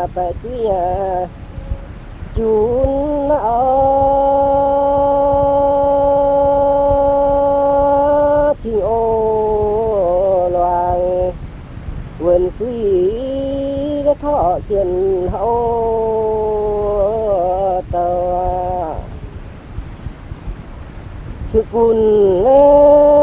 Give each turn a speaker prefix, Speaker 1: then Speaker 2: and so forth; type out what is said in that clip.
Speaker 1: bè suy chun ở thì ô loài vườn suy cái thọ tiền hậu tờ thực cùn